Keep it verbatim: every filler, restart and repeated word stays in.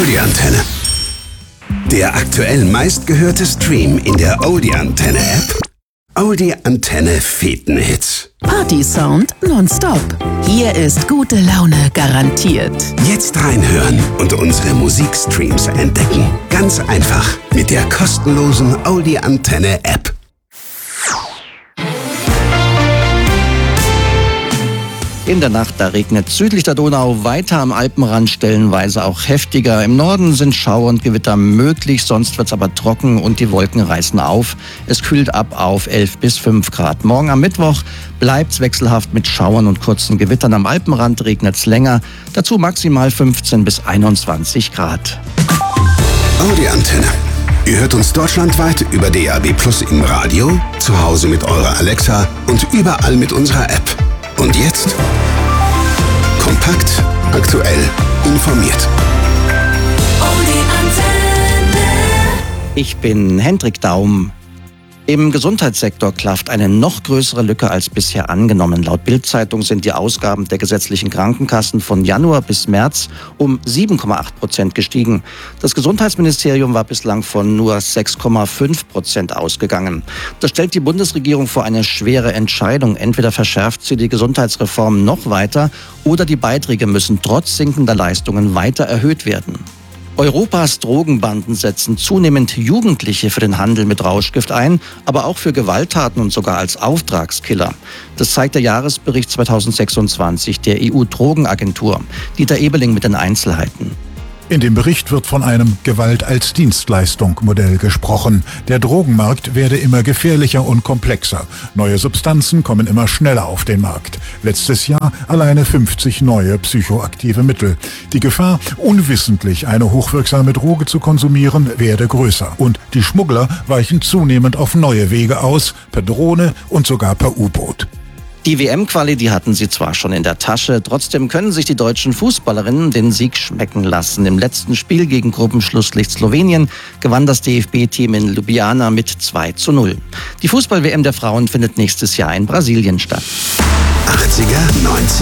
Audi-Antenne. Der aktuell meistgehörte Stream in der Audi-Antenne-App. Audi-Antenne Feten-Hits. Party-Sound nonstop. Hier ist gute Laune garantiert. Jetzt reinhören und unsere Musikstreams entdecken. Ganz einfach mit der kostenlosen Audi-Antenne-App. In der Nacht, da regnet südlich der Donau, weiter am Alpenrand stellenweise auch heftiger. Im Norden sind Schauer und Gewitter möglich, sonst wird's aber trocken und die Wolken reißen auf. Es kühlt ab auf elf bis fünf Grad. Morgen am Mittwoch bleibt's wechselhaft mit Schauern und kurzen Gewittern. Am Alpenrand regnet's länger, dazu maximal fünfzehn bis einundzwanzig Grad. Audi-Antenne. Ihr hört uns deutschlandweit über D A B Plus im Radio, zu Hause mit eurer Alexa und überall mit unserer App. Und jetzt kompakt, aktuell, informiert. Ich bin Hendrik Daum. Im Gesundheitssektor klafft eine noch größere Lücke als bisher angenommen. Laut Bild-Zeitung sind die Ausgaben der gesetzlichen Krankenkassen von Januar bis März um sieben Komma acht Prozent gestiegen. Das Gesundheitsministerium war bislang von nur sechs Komma fünf Prozent ausgegangen. Das stellt die Bundesregierung vor eine schwere Entscheidung. Entweder verschärft sie die Gesundheitsreform noch weiter oder die Beiträge müssen trotz sinkender Leistungen weiter erhöht werden. Europas Drogenbanden setzen zunehmend Jugendliche für den Handel mit Rauschgift ein, aber auch für Gewalttaten und sogar als Auftragskiller. Das zeigt der Jahresbericht zweitausendsechsundzwanzig der E U-Drogenagentur. Dieter Ebeling mit den Einzelheiten. In dem Bericht wird von einem Gewalt-als-Dienstleistung-Modell gesprochen. Der Drogenmarkt werde immer gefährlicher und komplexer. Neue Substanzen kommen immer schneller auf den Markt. Letztes Jahr alleine fünfzig neue psychoaktive Mittel. Die Gefahr, unwissentlich eine hochwirksame Droge zu konsumieren, werde größer. Und die Schmuggler weichen zunehmend auf neue Wege aus, per Drohne und sogar per U-Boot. Die W M-Quali, die hatten sie zwar schon in der Tasche, trotzdem können sich die deutschen Fußballerinnen den Sieg schmecken lassen. Im letzten Spiel gegen Gruppenschlusslicht Slowenien gewann das D F B-Team in Ljubljana mit zwei zu null. Die Fußball-W M der Frauen findet nächstes Jahr in Brasilien statt. achtziger, neunziger